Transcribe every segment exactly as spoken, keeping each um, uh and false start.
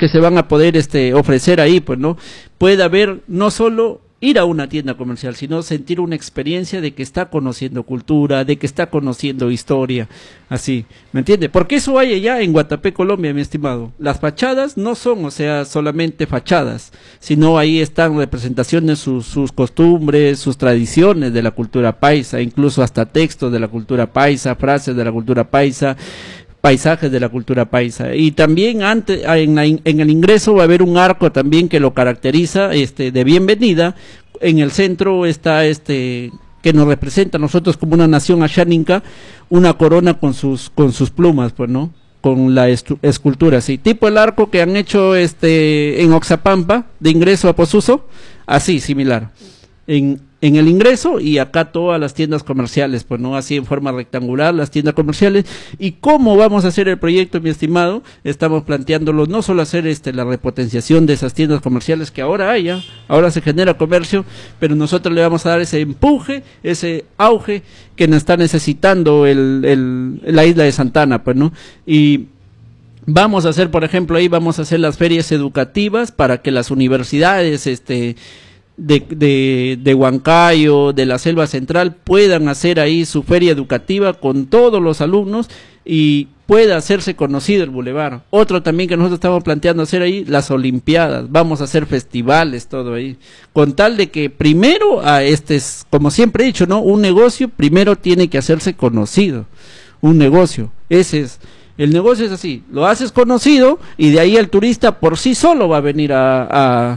que se van a poder este ofrecer ahí, pues, ¿no? Puede haber no solo ir a una tienda comercial, sino sentir una experiencia de que está conociendo cultura, de que está conociendo historia, así, ¿me entiende? Porque eso hay allá en Guatapé, Colombia, mi estimado. Las fachadas no son, o sea, solamente fachadas, sino ahí están representaciones, sus, sus costumbres, sus tradiciones de la cultura paisa, incluso hasta textos de la cultura paisa, frases de la cultura paisa, paisajes de la cultura paisa. Y también antes en, la, en el ingreso va a haber un arco también que lo caracteriza, este, de bienvenida. En el centro está este que nos representa a nosotros como una nación asháninca, una corona con sus con sus plumas, pues, ¿no? Con la escultura, sí, tipo el arco que han hecho este en Oxapampa de ingreso a Posuso, así similar. En, en el ingreso y acá todas las tiendas comerciales, pues, no, así en forma rectangular las tiendas comerciales. ¿Y cómo vamos a hacer el proyecto, mi estimado? Estamos planteándolo no solo hacer este la repotenciación de esas tiendas comerciales que ahora hay, ¿ya? Ahora se genera comercio, pero nosotros le vamos a dar ese empuje, ese auge que nos está necesitando el, el, la isla de Santana, pues, ¿no? Y vamos a hacer, por ejemplo, ahí vamos a hacer las ferias educativas para que las universidades, este de, de, de Huancayo, de la Selva Central, puedan hacer ahí su feria educativa con todos los alumnos y pueda hacerse conocido el bulevar. Otro también que nosotros estamos planteando hacer ahí, las olimpiadas, vamos a hacer festivales, todo ahí, con tal de que primero, a este, como siempre he dicho, ¿no? Un negocio primero tiene que hacerse conocido, un negocio, ese es. El negocio es así, lo haces conocido y de ahí el turista por sí solo va a venir a, a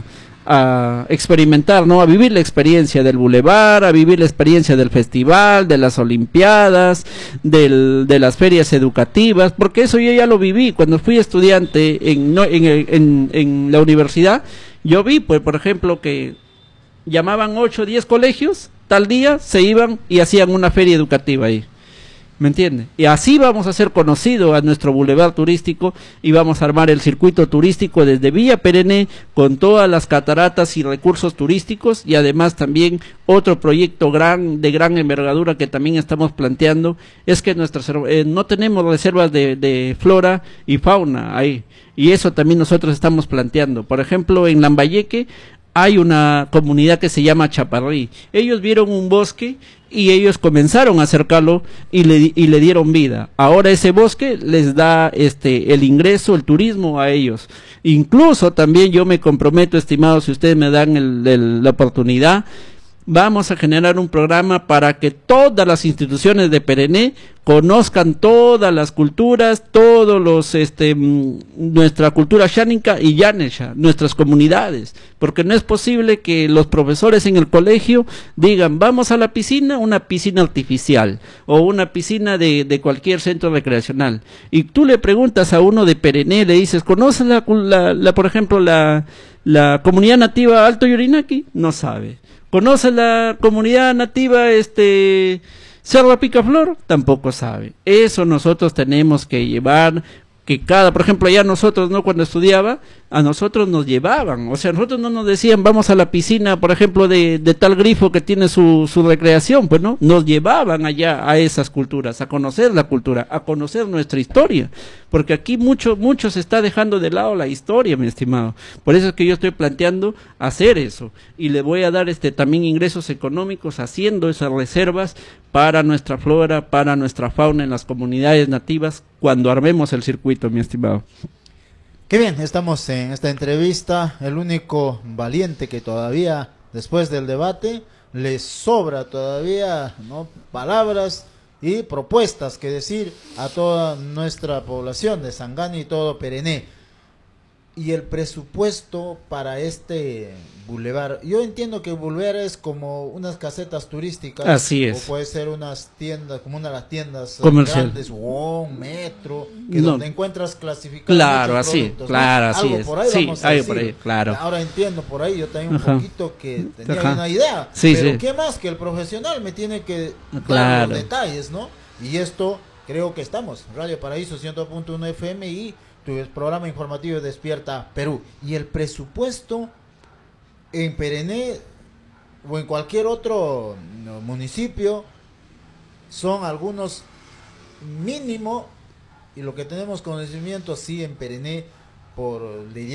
a experimentar, ¿no? A vivir la experiencia del bulevar, a vivir la experiencia del festival, de las olimpiadas, del, de las ferias educativas, porque eso yo ya lo viví cuando fui estudiante en, no, en, en, en la universidad. Yo vi, pues, por ejemplo, que llamaban ocho o diez colegios, tal día se iban y hacían una feria educativa ahí. ¿Me entiende? Y así vamos a hacer conocido a nuestro bulevar turístico y vamos a armar el circuito turístico desde Villa Perené con todas las cataratas y recursos turísticos, y además también otro proyecto gran de gran envergadura que también estamos planteando es que nuestras eh, no tenemos reservas de, de flora y fauna ahí, y eso también nosotros estamos planteando. Por ejemplo, en Lambayeque hay una comunidad que se llama Chaparrí. Ellos vieron un bosque y ellos comenzaron a acercarlo y le, y le dieron vida. Ahora ese bosque les da este el ingreso, el turismo a ellos. Incluso también yo me comprometo, estimados, si ustedes me dan el, el, la oportunidad, vamos a generar un programa para que todas las instituciones de Perené conozcan todas las culturas, todos los, este, nuestra cultura xánica y llanesha, nuestras comunidades, porque no es posible que los profesores en el colegio digan, vamos a la piscina, una piscina artificial, o una piscina de, de cualquier centro recreacional, y tú le preguntas a uno de Perené, le dices, ¿conoces la, la, la por ejemplo, la, la comunidad nativa Alto Yorinaki? No sabe. ¿Conoce la comunidad nativa este Cerro Picaflor? Tampoco sabe. Eso nosotros tenemos que llevar, que cada, por ejemplo, allá nosotros, ¿no? Cuando estudiaba, a nosotros nos llevaban, o sea, nosotros no nos decían, vamos a la piscina, por ejemplo, de, de tal grifo que tiene su, su recreación, pues, ¿no? Nos llevaban allá a esas culturas, a conocer la cultura, a conocer nuestra historia, porque aquí mucho, mucho se está dejando de lado la historia, mi estimado. Por eso es que yo estoy planteando hacer eso, y le voy a dar este también ingresos económicos haciendo esas reservas para nuestra flora, para nuestra fauna en las comunidades nativas, cuando armemos el circuito, mi estimado. Qué bien, estamos en esta entrevista, el único valiente que todavía, después del debate, le sobra todavía, ¿no?, palabras y propuestas que decir a toda nuestra población de Sangani y todo Perené. Y el presupuesto para este bulevar, yo entiendo que el bulevar es como unas casetas turísticas. Así es. O puede ser unas tiendas, como una de las tiendas comercial, grandes, o metro, que no, donde encuentras clasificados. Claro, así, claro, ¿no? Así Algo es. Por ahí sí, vamos a algo decir. por ahí, claro. Ahora entiendo por ahí, yo también un Ajá. poquito que tenía Ajá. una idea. Sí, pero sí. qué más que el profesional me tiene que dar Claro. los detalles, ¿no? Y esto creo que estamos. Radio Paraíso ciento dos punto uno F M y tu programa informativo Despierta Perú. Y el presupuesto en Perené o en cualquier otro no, municipio son algunos mínimo, y lo que tenemos conocimiento sí en Perené por